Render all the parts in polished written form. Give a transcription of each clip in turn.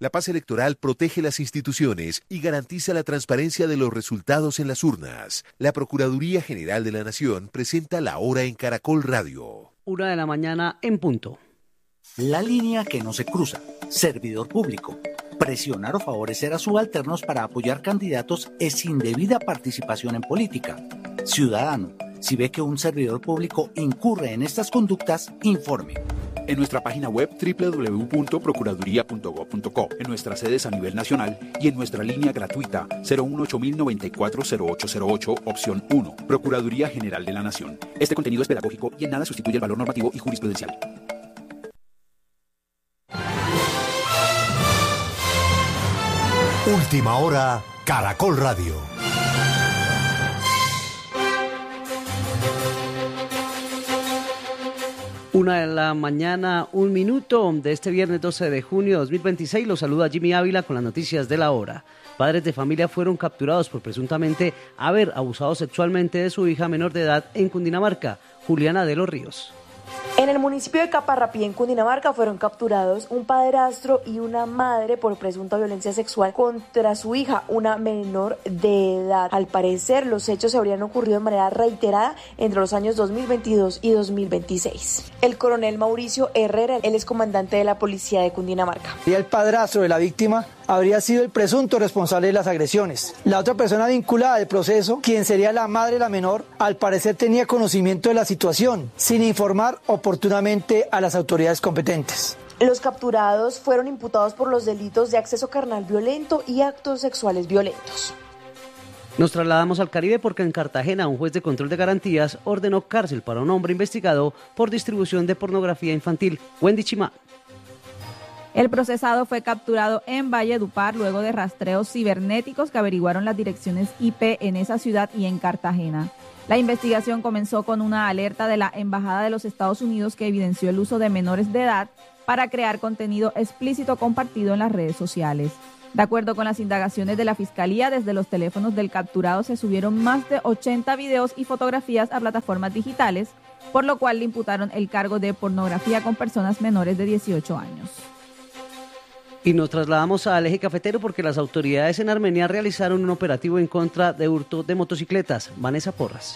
La paz electoral protege las instituciones y garantiza la transparencia de los resultados en las urnas. La Procuraduría General de la Nación presenta La Hora en Caracol Radio. 1:00 a.m. en punto. La línea que no se cruza. Servidor público. Presionar o favorecer a subalternos para apoyar candidatos es indebida participación en política. Ciudadano, si ve que un servidor público incurre en estas conductas, informe. En nuestra página web www.procuraduría.gov.co, en nuestras sedes a nivel nacional y en nuestra línea gratuita 018-094-0808, opción 1, Procuraduría General de la Nación. Este contenido es pedagógico y en nada sustituye el valor normativo y jurisprudencial. Última hora, Caracol Radio. Una de la mañana, 1 minuto de este viernes 12 de junio de 2026. Los saluda Jimmy Ávila con las noticias de la hora. Padres de familia fueron capturados por presuntamente haber abusado sexualmente de su hija menor de edad en Cundinamarca. Juliana de los Ríos. En el municipio de Caparrapí, en Cundinamarca, fueron capturados un padrastro y una madre por presunta violencia sexual contra su hija, una menor de edad. Al parecer, los hechos se habrían ocurrido de manera reiterada entre los años 2022 y 2026. El coronel Mauricio Herrera, él es comandante de la policía de Cundinamarca. Y el padrastro de la víctima habría sido el presunto responsable de las agresiones. La otra persona vinculada al proceso, quien sería la madre de la menor, al parecer tenía conocimiento de la situación, sin informar oportunamente a las autoridades competentes. Los capturados fueron imputados por los delitos de acceso carnal violento y actos sexuales violentos. Nos trasladamos al Caribe porque en Cartagena un juez de control de garantías ordenó cárcel para un hombre investigado por distribución de pornografía infantil. Wendy Chimá. El procesado fue capturado en Valledupar luego de rastreos cibernéticos que averiguaron las direcciones IP en esa ciudad y en Cartagena. La investigación comenzó con una alerta de la Embajada de los Estados Unidos que evidenció el uso de menores de edad para crear contenido explícito compartido en las redes sociales. De acuerdo con las indagaciones de la Fiscalía, desde los teléfonos del capturado se subieron más de 80 videos y fotografías a plataformas digitales, por lo cual le imputaron el cargo de pornografía con personas menores de 18 años. Y nos trasladamos al eje cafetero porque las autoridades en Armenia realizaron un operativo en contra de hurto de motocicletas. Vanessa Porras.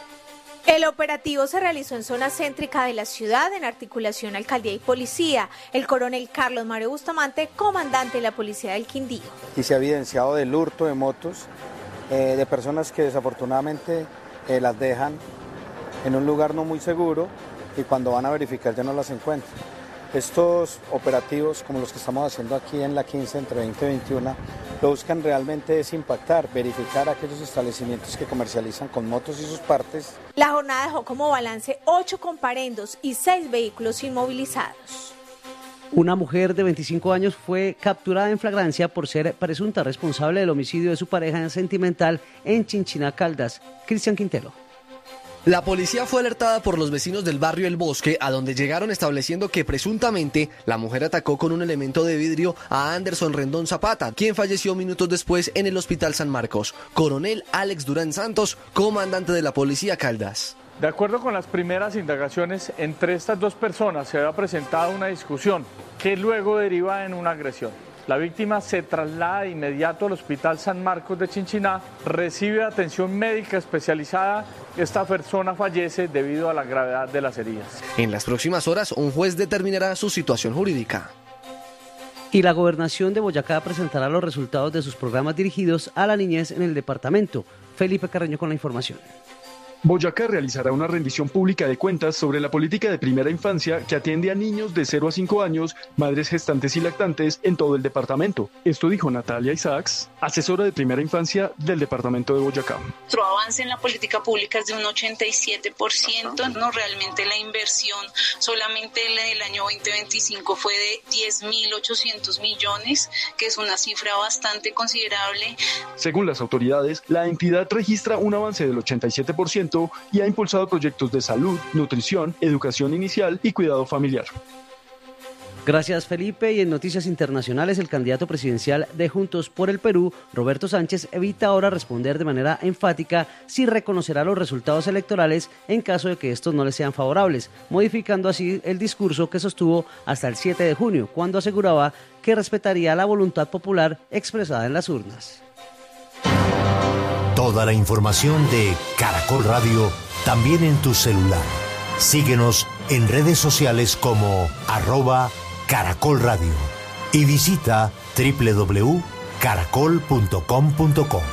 El operativo se realizó en zona céntrica de la ciudad en articulación alcaldía y policía. El coronel Carlos Mario Bustamante, comandante de la policía del Quindío. Y se ha evidenciado del hurto de motos de personas que desafortunadamente las dejan en un lugar no muy seguro y cuando van a verificar ya no las encuentran. Estos operativos, como los que estamos haciendo aquí en la 15 entre 20 y 21, lo buscan realmente es impactar, verificar aquellos establecimientos que comercializan con motos y sus partes. La jornada dejó como balance 8 comparendos y 6 vehículos inmovilizados. Una mujer de 25 años fue capturada en flagrancia por ser presunta responsable del homicidio de su pareja sentimental en Chinchiná, Caldas. Cristian Quintero. La policía fue alertada por los vecinos del barrio El Bosque, a donde llegaron estableciendo que presuntamente la mujer atacó con un elemento de vidrio a Anderson Rendón Zapata, quien falleció minutos después en el Hospital San Marcos. Coronel Alex Durán Santos, comandante de la policía Caldas. De acuerdo con las primeras indagaciones, entre estas dos personas se había presentado una discusión que luego deriva en una agresión. La víctima se traslada de inmediato al Hospital San Marcos de Chinchiná, recibe atención médica especializada. Esta persona fallece debido a la gravedad de las heridas. En las próximas horas, un juez determinará su situación jurídica. Y la Gobernación de Boyacá presentará los resultados de sus programas dirigidos a la niñez en el departamento. Felipe Carreño con la información. Boyacá realizará una rendición pública de cuentas sobre la política de primera infancia que atiende a niños de 0 a 5 años, madres gestantes y lactantes en todo el departamento. Esto dijo Natalia Isaacs, asesora de primera infancia del departamento de Boyacá. Nuestro avance en la política pública es de un 87%. No, realmente la inversión solamente el año 2025 fue de 10.800 millones, que es una cifra bastante considerable. Según las autoridades, la entidad registra un avance del 87% y ha impulsado proyectos de salud, nutrición, educación inicial y cuidado familiar. Gracias, Felipe. Y en noticias internacionales, el candidato presidencial de Juntos por el Perú, Roberto Sánchez, evita ahora responder de manera enfática si reconocerá los resultados electorales en caso de que estos no le sean favorables, modificando así el discurso que sostuvo hasta el 7 de junio, cuando aseguraba que respetaría la voluntad popular expresada en las urnas. Toda la información de Caracol Radio también en tu celular. Síguenos en redes sociales como @Caracol Radio y visita www.caracol.com.co.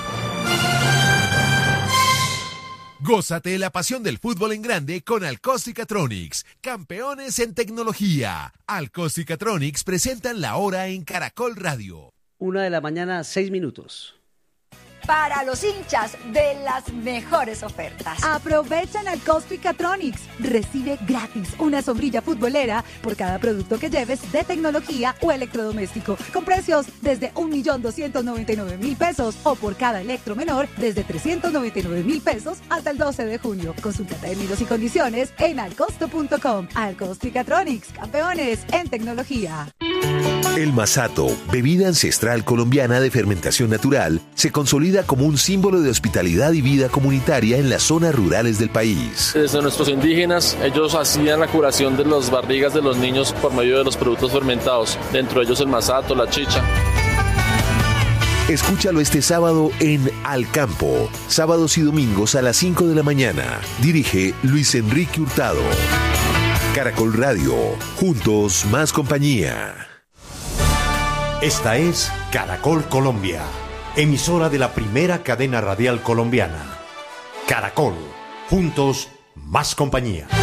Gózate la pasión del fútbol en grande con Alcosticatronics, campeones en tecnología. Alcosticatronics presentan la hora en Caracol Radio. 1:00 a.m, 6 minutos. Para los hinchas de las mejores ofertas. Aprovechan Alcosticatronics. Recibe gratis una sombrilla futbolera por cada producto que lleves de tecnología o electrodoméstico, con precios desde 1.299.000 pesos o por cada electro menor desde 399.000 pesos hasta el 12 de junio. Consulta términos y condiciones en alcosto.com. Alcosticatronics, campeones en tecnología. El masato, bebida ancestral colombiana de fermentación natural, se consolida como un símbolo de hospitalidad y vida comunitaria en las zonas rurales del país. Desde nuestros indígenas, ellos hacían la curación de las barrigas de los niños por medio de los productos fermentados, dentro de ellos el masato, la chicha. Escúchalo este sábado en Al Campo, sábados y domingos a las 5 de la mañana. Dirige Luis Enrique Hurtado. Caracol Radio, juntos más compañía. Esta es Caracol Colombia, emisora de la primera cadena radial colombiana. Caracol, juntos más compañía.